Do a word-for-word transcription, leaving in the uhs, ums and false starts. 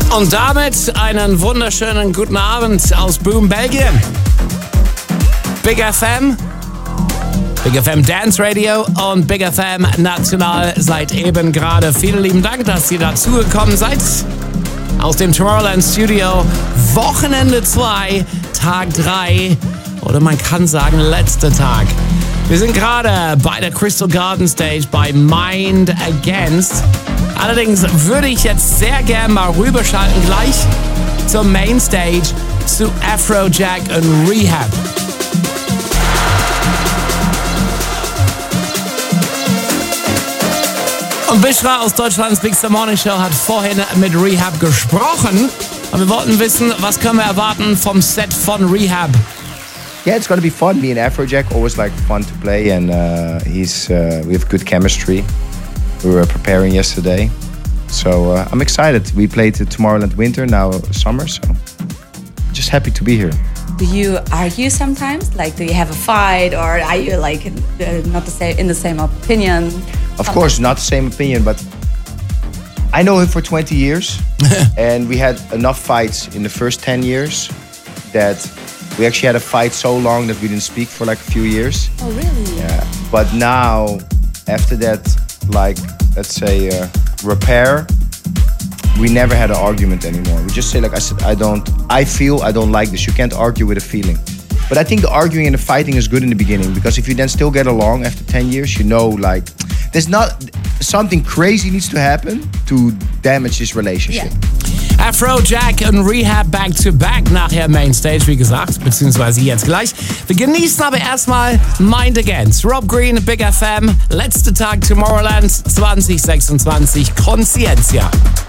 Und damit einen wunderschönen guten Abend aus Boom, Belgien. Big F M, Big F M Dance Radio und Big F M National seit eben gerade. Vielen lieben Dank, dass ihr dazugekommen seid. Aus dem Tomorrowland Studio, Wochenende zwei, Tag drei oder man kann sagen letzter Tag. Wir sind gerade bei der Crystal Garden Stage bei Mind Against. Allerdings würde ich jetzt sehr gerne mal rüberschalten gleich zur Mainstage zu Afrojack und Rehab. Und Bishra aus Deutschlands Big Star Morning Show hat vorhin mit Rehab gesprochen. Und wir wollten wissen, was können wir erwarten vom Set von Rehab? Yeah, it's going to be fun. Me and Afrojack always like fun to play, and uh, he's uh, we have good chemistry. We were preparing yesterday, so uh, I'm excited. We played the Tomorrowland Winter, now summer, so just happy to be here. Do you argue sometimes? Like, do you have a fight, or are you like uh, not the same in the same opinion? Of sometimes? course, not the same opinion, but I know him for twenty years, and we had enough fights in the first ten years that we actually had a fight so long that we didn't speak for like a few years. Oh, really? Yeah. But now, after that, like, let's say, uh, repair, we never had an argument anymore. We just say, like I said, I don't, I feel I don't like this. You can't argue with a feeling. But I think the arguing and the fighting is good in the beginning, because if you then still get along after ten years, you know, like, there's not, something crazy needs to happen to damage this relationship. Yeah. Afrojack und Rehab back to back nachher Mainstage, wie gesagt, beziehungsweise jetzt gleich. Wir genießen aber erstmal Mind Against. Rob Green, Big F M, letzter Tag Tomorrowland zwanzig sechsundzwanzig, Conscientia.